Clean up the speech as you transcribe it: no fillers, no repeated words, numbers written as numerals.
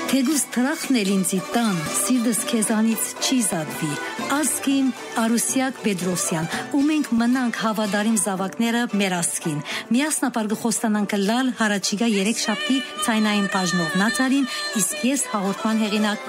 Թեգուս թրախն էլ ինձի տան, սիրտս քեզանից չի զատվի։ Ասկին Արուսյակ Պետրոսյան, ու մենք մնանք հավատարիմ զավակները մեր ասկին։ Միասնապար գխոստանանք լալ հարաճիգա 3 շաբթի ցայնային բաժնով նացարին, իսկ ես հաղորդման հեղինակ